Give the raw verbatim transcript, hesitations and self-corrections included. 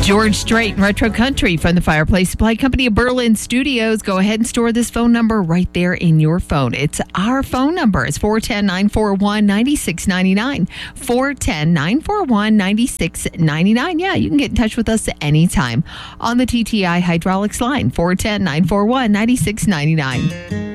George Strait and Retro Country from the Fireplace Supply Company of Berlin Studios. Go ahead and store this phone number right there in your phone. It's our phone number. It's four one zero, nine four one, nine six nine nine. four one zero, nine four one, nine six nine nine. Yeah, you can get in touch with us at any time on the T T I Hydraulics line. four one zero, nine four one, nine six nine nine.